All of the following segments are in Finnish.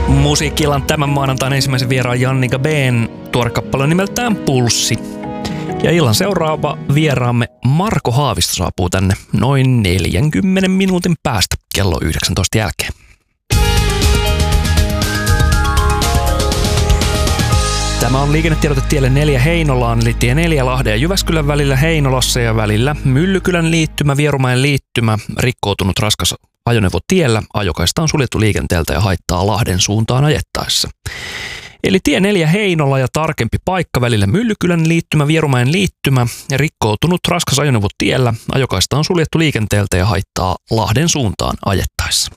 Musiikkilan tämän maanantain ensimmäisen vieraan Jannika B:n tuore kappale on nimeltään Pulssi. Ja illan seuraava vieraamme Marko Haavisto saapuu tänne noin 40 minuutin päästä kello 19 jälkeen. Tämä on liikennetiedote tielle 4 Heinolaan, eli tie 4 Lahden ja Jyväskylän välillä Heinolassa ja välillä Myllykylän liittymä, Vierumäen liittymä, rikkoutunut raskas ajoneuvo tiellä, ajokaista on suljettu liikenteeltä ja haittaa Lahden suuntaan ajettaessa. Eli tie 4 Heinola ja tarkempi paikka välillä Myllykylän liittymä, Vierumäen liittymä ja rikkoutunut raskas ajoneuvo tiellä, ajokaista on suljettu liikenteeltä ja haittaa Lahden suuntaan ajettaessa.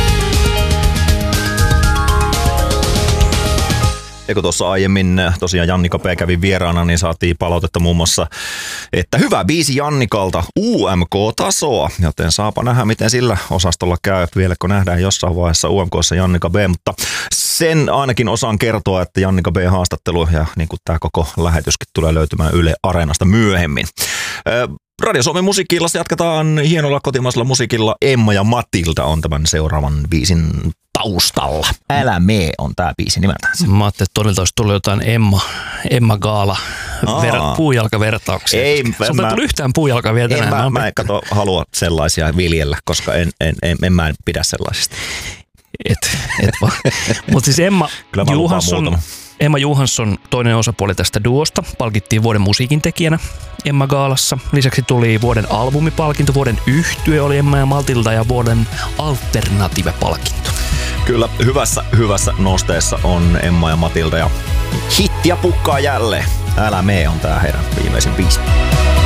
Ja kun tuossa aiemmin tosiaan Jannika P. kävi vieraana, niin saatiin palautetta muun muassa, että hyvä biisi Jannikalta, UMK-tasoa. Joten saapa nähdä, miten sillä osastolla käy. Vieläkö nähdään jossain vaiheessa UMK:ssa Jannika B. Mutta sen ainakin osaan kertoa, että Jannika B-haastattelu ja niin kuin tämä koko lähetyskin tulee löytymään Yle Areenasta myöhemmin. Radio Suomen musiikki-illassa jatketaan hienolla kotimaisella musiikilla. Emma ja Matilda on tämän seuraavan biisin taustalla. Älä mee on tää biisi nimeltään. Mä ajattelin, että todella olisi tullut jotain Emma Gaala puujalkavertauksia. Ei, sulta ei tullut yhtään puujalkavia tänään. Mä en halua sellaisia viljellä, koska en pidä sellaisista. Et vaan. Mutta siis Emma Johansson, toinen osapuoli tästä duosta, palkittiin vuoden musiikintekijänä Emma Gaalassa. Lisäksi tuli vuoden albumipalkinto, vuoden yhtye oli Emma ja Matilda ja vuoden alternative-palkinto. Kyllä, hyvässä nosteessa on Emma ja Matilda ja hittiä pukkaa jälleen. Älä mee on tää heidän viimeisin biisi.